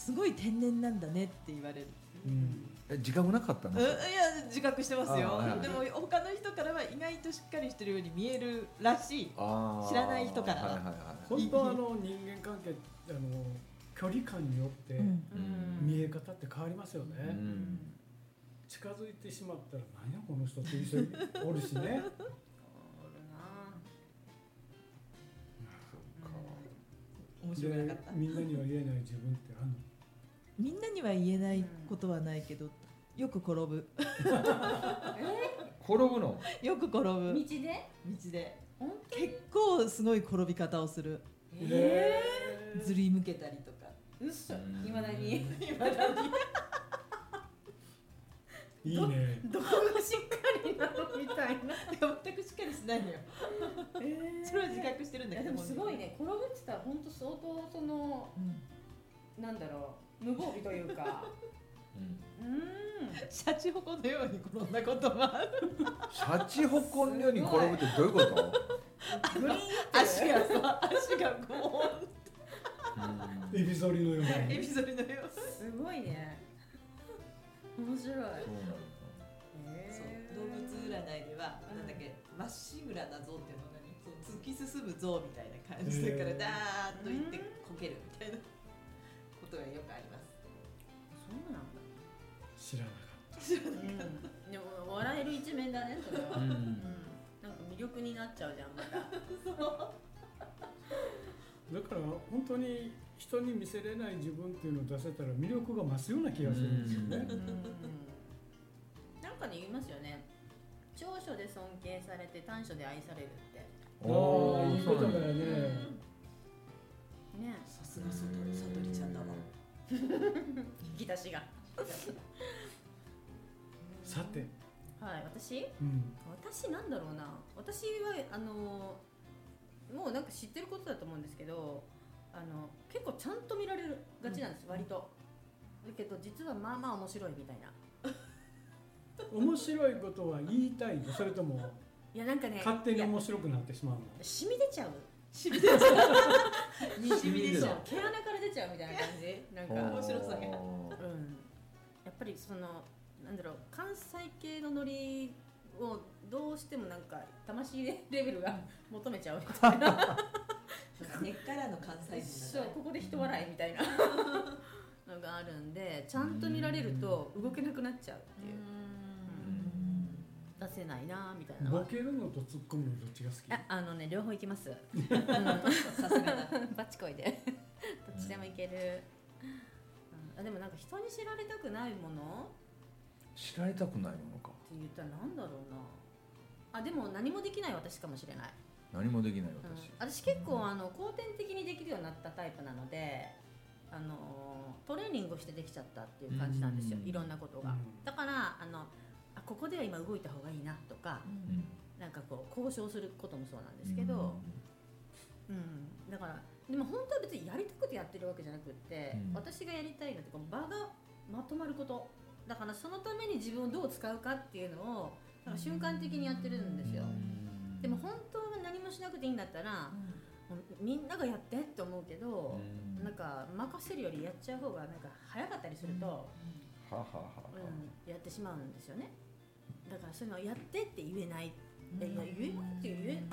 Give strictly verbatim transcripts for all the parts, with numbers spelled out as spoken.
すごい天然なんだねって言われる、 うん、 え自覚なかったの？ いや自覚してますよ、 はいはい、 でも他の人からは意外としっかりしてるように見えるらしい、 あ知らない人からは、 はいはいはい、 本当はあの人間関係あの距離感によって見え方って変わりますよね、うん、近づいてしまったら何やこの人っていう人おるしね面白かった。 みんなには言えない自分ってあるの？ みんなには言えないことはないけど、よく転ぶえ転ぶの？ よく転ぶ。 道で？ 道で結構すごい転び方をする、 えー、ずりむけたりとか。 うっそ、いまだにいまだにいいね。 どこがしっかりなのみたいな。 全くしっかりしないのよ、えー、それは自覚してるんだけど。 でもすごいね、転ぶって言ったら本当相当その、うん、なんだろう、無防備というかうん、うん、 シャチホコのように転んだこともある。 シャチホコのように転ぶってどういうこと？ グリーン足がさ、足がゴーンってエビ反りのような。 エビ反りのような。 すごいね。面白い。そうなんだ。 そう、動物占いでは、うん、なんだっけ、まっしぐらな像っていうのがそう突き進む像みたいな感じだからダーッといってこけるみたいなことがよくあります。 そうなんだ。 知らなかった。 知らなかった。うん、でも笑える一面だねそれは。うん、うん、なんか魅力になっちゃうじゃんまた。そうだから本当に人に見せれない自分っていうのを出せたら魅力が増すような気がするんですよね。うんうん、 なんかね言いますよね。長所で尊敬されて短所で愛されるって。 ああ、いいことだよね。 ね。 さすがさとりちゃんだわ。 引き出しが。 さて。 はい、私、 うん、 私なんだろうな。私はあの。もうなんか知ってることだと思うんですけど、あの結構ちゃんと見られるがちなんです、うん、割とだけど実はまあまあ面白いみたいな。 面白いことは言いたいの？それともいやなんかね勝手に面白くなってしまうの？ 染み出ちゃう染み出ちゃうに染み出ちゃう毛穴から出ちゃうみたいな感じなんか面白さが、うん、 やっぱりそのなんだろう関西系のノリをどうしてもなんか魂レベルが求めちゃうみたいな根っからの関西人だね。 そうここで人笑いみたいなのがあるんでちゃんと見られると動けなくなっちゃうっていう、うん、出せないなみたいな。 ボケるのと突っ込むのどっちが好き？ あ、あのね両方いきます。 さすがだバッチコイでどっちでもいける、うん、あでもなんか人に知られたくないもの知られたくないものかって言ったらなんだろうなあでも何もできない私かもしれない。 何もできない私、 うん、私結構あの後天的にできるようになったタイプなのであのトレーニングをしてできちゃったっていう感じなんですよ、いろんなことが。だからあのあここでは今動いた方がいいなとか、うん、なんかこう交渉することもそうなんですけど、うん、うん、だからでも本当は別にやりたくてやってるわけじゃなくって、うん、私がやりたいのってこの場がまとまることだからそのために自分をどう使うかっていうのをなんか瞬間的にやってるんですよ。でも本当は何もしなくていいんだったら、うん、みんながやってって思うけど、うん、なんか任せるよりやっちゃう方がなんか早かったりすると、うん、はははは、 うん、やってしまうんですよね。だからそういうのをやってって言えない、うん、いや言えないって言え、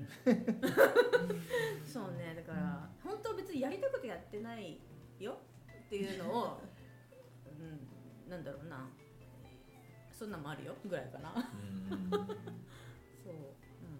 うん、そうねだから本当は別にやりたくてやってないよっていうのを、うん、なんだろうなそんなもあるよぐらいかな。うんそう、うん、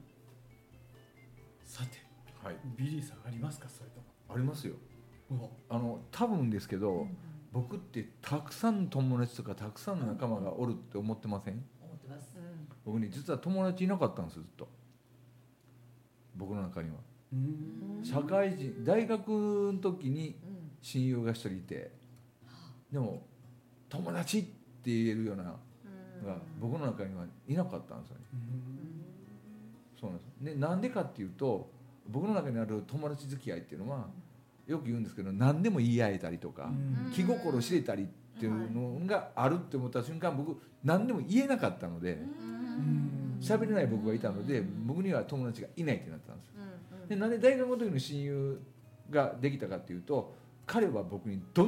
さて、 はい、 ビリーさんありますか？それともありますよ。あの多分ですけど、うんうん、僕ってたくさんの友達とかたくさんの仲間がおるって思ってません？ 思ってます、うん、 僕ね実は友達いなかったんですよずっと僕の中には。うーん社会人大学の時に親友が一人いて、うん、でも友達って言えるようなが僕の中にはいなかったんですよね。そうなんです。でなんでかっていうと僕の中にある友達付き合いっていうのはよく言うんですけど何でも言い合えたりとか気心知れたりっていうのがあるって思った瞬間僕何でも言えなかったので喋れない僕がいたので僕には友達がいないってなったんですよ。でなんで大学の時の親友ができたかっていうと彼は僕にど